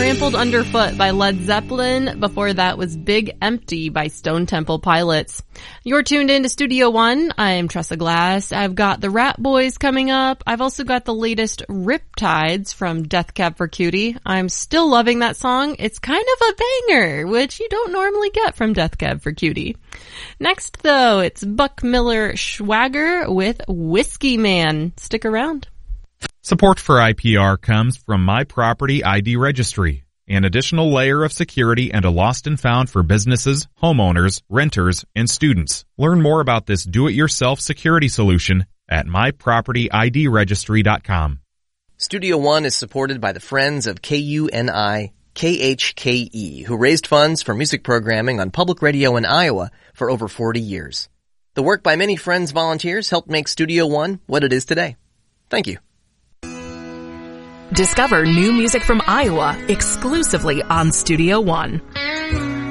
Trampled Underfoot by Led Zeppelin. Before that was Big Empty by Stone Temple Pilots. You're tuned into Studio One. I'm Tressa Glass. I've got the Rat Boys coming up. I've also got the latest Riptides from Death Cab for Cutie. I'm still loving that song. It's kind of a banger, which you don't normally get from Death Cab for Cutie. Next, though, it's Buck Miller Schwager with Whiskey Man. Stick around. Support for IPR comes from My Property ID Registry, an additional layer of security and a lost and found for businesses, homeowners, renters, and students. Learn more about this do-it-yourself security solution at mypropertyidregistry.com. Studio One is supported by the Friends of KUNI KHKE, who raised funds for music programming on public radio in Iowa for over 40 years. The work by many Friends volunteers helped make Studio One what it is today. Thank you. Discover new music from Iowa exclusively on Studio One.